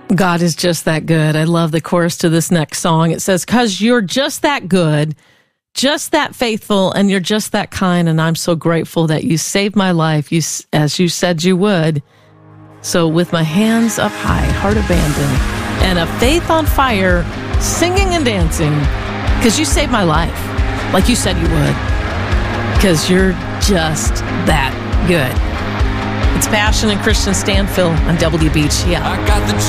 God is just that good. I love the chorus to this next song. It says, "'Cause you're just that good, just that faithful, and you're just that kind, and I'm so grateful that you saved my life, as you said you would. So with my hands up high, heart abandoned, and a faith on fire, singing and dancing, because you saved my life, like you said you would, because you're just that good." It's Passion and Christian Stanfill on WBGL. I got the